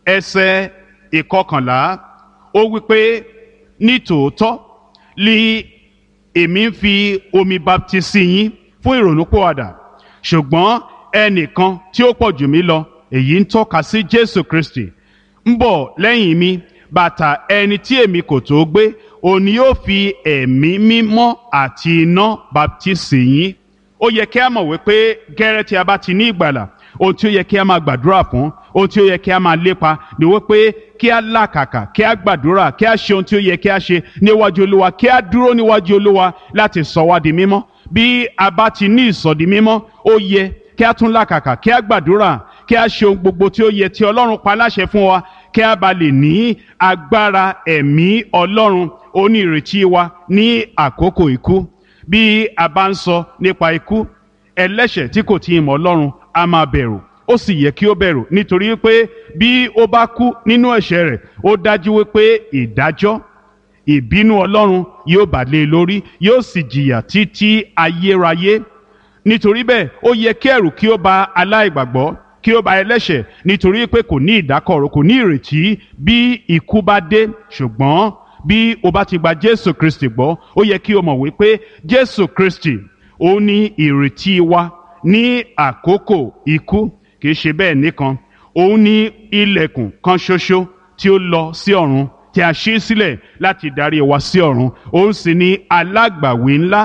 ẹsẹ̀ ìkọkànlá ó wípé ní tòótọ́ li èmi ń fi omi baptisi yín fún ìrònúpìwàdà, ṣùgbọ́n ẹnìkan tí ó pọ̀ jù mí lọ, èyí ń tọ́ka sí Jésù Kristi, ń bọ̀ lẹ́yìn mi, bàtà ẹni tí èmi kò tó gbé, òun ni yóò fi ẹ̀mí mímọ́ àti iná baptisi yín. Ó yẹ kí a mọ̀ wípé gẹ́rẹ́ tí a bá ti ní ìgbàlà, ohun tí ó yẹ kí a máa gbàdúrà fún, ohun tí ó yẹ kí a máa lépa ni wípé kí a làkàkà, kí a gbàdúrà, kí a ṣe ohun tí ó yẹ kí a ṣe níwájú Olúwa, kí a dúró níwájú Olúwa láti sọ wá di mímọ́. Bí a bá ti ní ìsọdi mímọ́, ó yẹ kí a tún làkàkà, kí a gbàdúrà, kí a ṣe ohun gbogbo tí ó yẹ tí Ọlọ́run pa láṣẹ fún wa, kí a bá lè ní agbára ẹ̀mí Ọlọ́run onírètí wa ní àkókò ikú. Bí a bá ń sọ nípa ikú, ẹlẹ́ṣẹ̀ tí kò tí ì mọ̀ Ọlọ́run a máa bẹ̀rù, ó sì yẹ kí ó bẹ̀rù, nítorí pé bí ó bá kú nínú ẹ̀ṣẹ̀ rẹ̀, ó dájú wípé ìdájọ́, ìbínú Ọlọ́run yóò bà lé lórí, yóò sì jìyà títí ayérayé. Nítorí bẹ́ẹ̀, ó yẹ kí ẹ̀rù kí ó bà aláìgbàgbọ́, kí ó bà ẹlẹ́ṣẹ̀, nítorí pé kò ní ìdákọ̀ró, kò ní ìrètí bí ikú bá dé. Ṣùgbọ́n bí o bá ti gba Jésù Kristi gbọ́, ó yẹ kí o mọ̀ wípé Jésù Kristi ó ní ìrètí wa ní àkókò ikú. Kì í ṣe bẹ́ẹ̀ nìkan, òun ní ilẹ̀kùn kan ṣoṣo tí ó lọ sí ọ̀run, tí a ṣí sílẹ̀ láti darí wa sí ọ̀run. Òun sì ní alágbàwí ńlá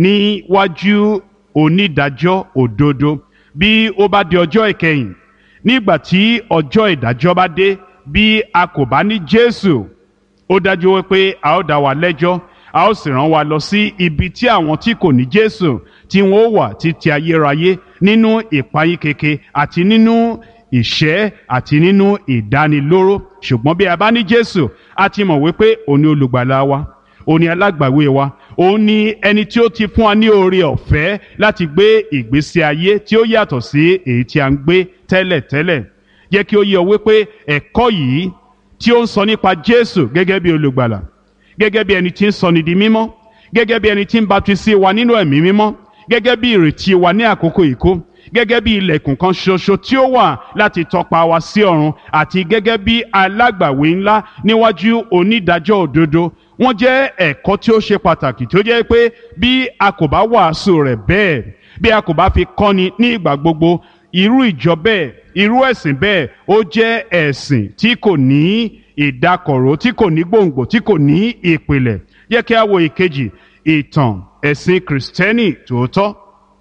níwájú onídàájọ́ òdodo. Bí ó bá di ọjọ́ ìkẹyìn, nígbà tí ọjọ́ ìdájọ́ bá dé, bí a kò bá ní Jésù, ó dájú wípé a ó dá wa lẹ́jọ́, a ó sì rán wa lọ sí ibi tí àwọn tí kò ní Jésù tí wọn ó wà títí ayérayé, nínú ìpayín keke àti nínú ìṣẹ́ àti nínú ìdánilóró. Ṣùgbọ́n bí a bá ní Jésù, a ti mọ̀ wípé òun ni olùgbàlà wa, òun ni alágbàwé wa, òun ni ẹni tí ó ti fún wa ní oore ọ̀fẹ́ láti gbé ìgbésí ayé tí ó yàtọ̀ sí èyí tí a ń gbé tẹ́lẹ̀tẹ́lẹ̀. Jẹ́ kí ó yé ọ wípé ẹ̀kọ́ yìí tí ó ń sọ nípa Jésù gẹ́gẹ́ bí olùgbàlà, gẹ́gẹ́ bí ẹni tí ń sọni di mímọ́, gẹ́gẹ́ bí ẹni tí ń baptisi wa nínú ẹ̀mí mímọ́, gẹ́gẹ́ bí ìrètí wa ní àkókò ikú, gẹ́gẹ́ bí ilẹ̀kùn kan ṣoṣo tí ó wà láti tọpa wa sí ọ̀run, àti gẹ́gẹ́ bí alágbàwé ńlá níwájú onídàájọ́ òdodo. Wọ́n jẹ́ ẹ̀kọ́ tí ó ṣe pàtàkì, tí ó jẹ́ pé bí a kò bá wàásù rẹ̀ bẹ́ẹ̀, bí a kò bá fi kọ́ni ní ìgbà gbogbo, irú ìjọ bẹ́ẹ̀, irú ẹ̀sìn bẹ́ẹ̀, ó jẹ́ ẹ̀sìn tí kò ní ìdákọ̀ró, tí kò ní gbòǹgbò, tí kò ní ìpìlẹ̀. Jẹ́ kí a wo ìkejì, ìtàn ẹ̀sìn Kristẹni tòótọ́.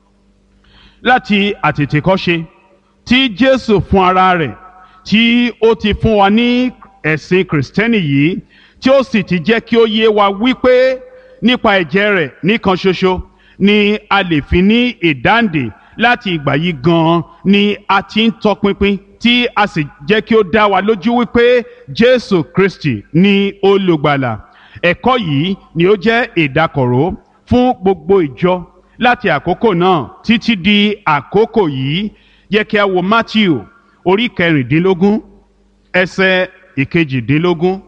Láti àtètèkọ́ṣe tí Jésù fún ara rẹ̀ tí ó ti fún wa ní ẹ̀sìn Kristẹni yìí, tí ó sì ti jẹ́ kí ó yé wa wípé nípa ẹ̀jẹ̀ rẹ̀ nìkan ṣoṣo ni a lè fi ní ìdáǹdè. Láti ìgbà yìí gan-an ni a ti ń tọpinpin, tí a sì jẹ́ kí ó dá wa lójú wípé Jésù Kristi ni olùgbàlà. Ẹ̀kọ́ yìí ni ó jẹ́ ìdákọ̀ró fún gbogbo ìjọ láti àkókò náà títí di àkókò yìí. Yẹ kí a wo Mátíù orí 16 ẹsẹ̀ 21.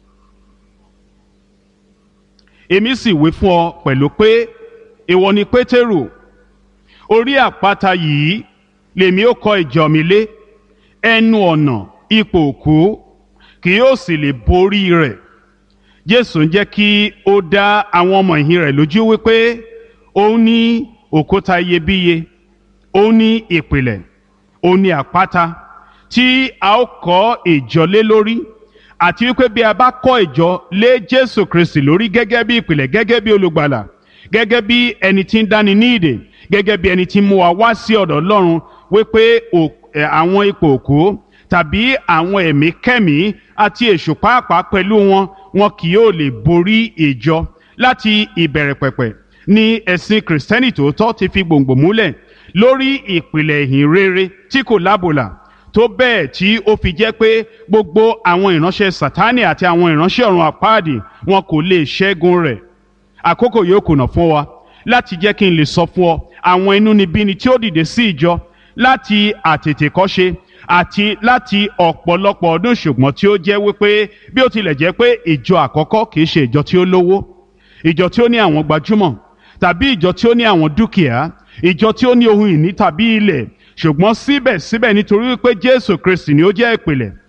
Èmi sì wí fún ọ pẹ̀lú pé ìwọ ni Pétérù, orí àpáta yìí lèmi ó kọ́ ìjọ mi lé, ẹnu ọ̀nà ipò òkú kì yóò sì lè borí rẹ̀. Jésù ń jẹ́ kí ó dá àwọn ọmọ ìhìn rẹ̀ lójú wípé òun ní òkúta iyebíye, òun ní ìpìlẹ̀, òun ní àpáta tí a ó kọ́ ìjọ lé lórí, àti wípé bí a bá kọ́ ìjọ lé Jésù Kristi lórí gẹ́gẹ́ bí ìpìlẹ̀, gẹ́gẹ́ bí olùgbàlà, gẹ́gẹ́ bí ẹni tí ń dáni ní ìdè, gẹ́gẹ́ bí ẹni tí ń mú wa wá sí ọ̀dọ̀ Ọlọ́run, wípé àwọn ipò òkú tàbí àwọn ẹ̀mí kẹ́mí àti èṣù pàápàá pẹ̀lú wọn kì yóò lè borí ìjọ. Láti ìbẹ̀rẹ̀ pẹ̀pẹ̀ ni ẹ̀sìn Kristẹni tòótọ́ ti fi gbòǹgbò múlẹ̀ lórí ìpìlẹ̀ ìhìn rere tí kò lábòlà, tó bẹ́ẹ̀ tí ó fi jẹ́ pé gbogbo àwọn ìránṣẹ́ Sátánì àti àwọn ìránṣẹ́ ọ̀run àpáàdì wọn kò lè ṣẹ́gun rẹ̀. Àkókò yóò kùnà fún wa láti jẹ́ kí n lè sọ fún ọ àwọn inúnibíni tí ó dìde sí ìjọ láti àtètèkọ́ṣe àti láti ọ̀pọ̀lọpọ̀ ọdún, ṣùgbọ́n tí ó jẹ́ wípé bí ó tilẹ̀ jẹ́ pé ìjọ àkọ́kọ́ kìí ṣe ìjọ tí ó lówó, ìjọ tí ó ní àwọn gbajúmọ̀, tàbí ìjọ tí ó ní àwọn dúkìá, ìjọ tí ó ní ohun ìní tàbí ilẹ̀, ṣùgbọ́n síbẹ̀síbẹ̀ nítorí wípé Jésù Kristi ni ó jẹ́ ìpìlẹ̀,